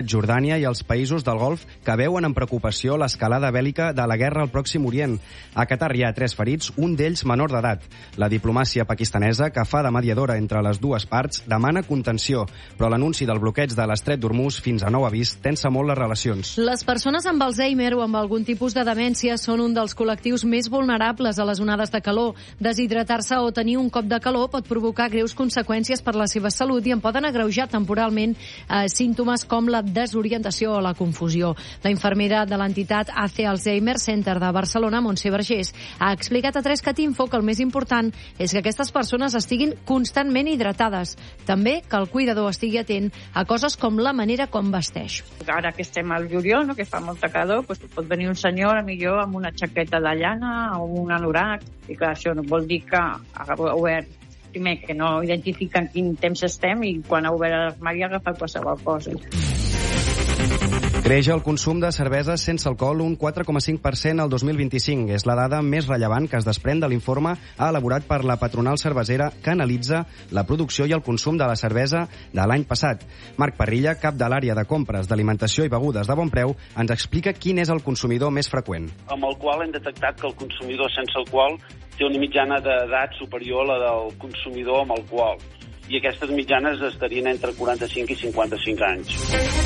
Jordània i els països del Golf que veuen amb preocupació l'escalada bèl·lica de la guerra al Pròxim Orient. A Qatar hi ha 3 ferits, un d'ells menor d'edat. La diplomàcia pakistanesa, que fa de mediadora entre les dues parts, demana contenció, però l'anunci del bloqueig de l'estret d'Hormuz fins a nou avís tensa molt les relacions. Les persones amb Alzheimer o amb algun tipus de demència són un dels col·lectius més vulnerables a les onades de calor. Deshidratar-se o tenir un cop de calor pot provocar greus conseqüències per la seva salut i en poden agreujar temporalment símptomes com la desorientació o la confusió. La infermera de l'entitat AC Alzheimer Center de Barcelona, Montse Vergés, ha explicat a 3catinfo que el més important és que aquestes persones estiguin constantment hidratades. També que el cuidador estigui atent a coses com la manera com vesteix. Ara que estem al juliol, no, que fa molta calor, doncs pot venir un senyor, millor amb una jaqueta de llana o un anorac, i clar, això no vol dir que ha obert, primer, que no identifiquen quin temps estem, i quan ha obert l'armari ha agafat qualsevol cosa. Creix el consum de cerveses sense alcohol un 4,5% el 2025. És la dada més rellevant que es desprèn de l'informe elaborat per la patronal cervesera que analitza la producció i el consum de la cervesa de l'any passat. Marc Parrilla, cap de l'àrea de compres d'alimentació i begudes de bon preu, ens explica quin és el consumidor més freqüent. Amb el qual hem detectat que el consumidor sense alcohol té una mitjana d'edat superior a la del consumidor amb alcohol. I aquestes mitjanes estarien entre 45 i 55 anys.